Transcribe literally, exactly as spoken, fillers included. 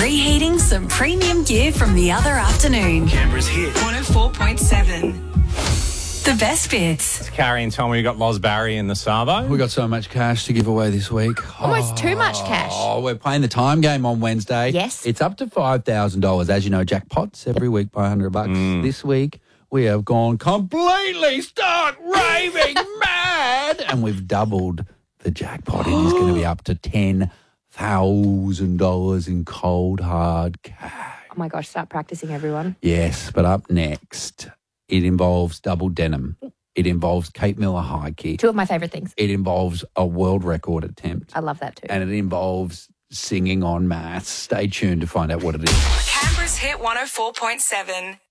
Reheating some premium gear from the other afternoon. Canberra's hit. one oh four point seven. The best bits. It's Carrie and Tommy. We got Loz Barry in the Savo. We got so much cash to give away this week. Almost too much cash. Oh, we're playing the time game on Wednesday. Yes. It's up to five thousand dollars. As you know, jackpots every week by one hundred bucks. This week, we have gone completely stark raving mad, and we've doubled the jackpot. It is going to be up to ten thousand dollars in cold, hard cash. Oh my gosh, start practicing, everyone. Yes, but up next, it involves double denim. It involves Kate Miller high kick. Two of my favourite things. It involves a world record attempt. I love that too. And it involves singing en masse. Stay tuned to find out what it is. Canberra's hit one oh four point seven.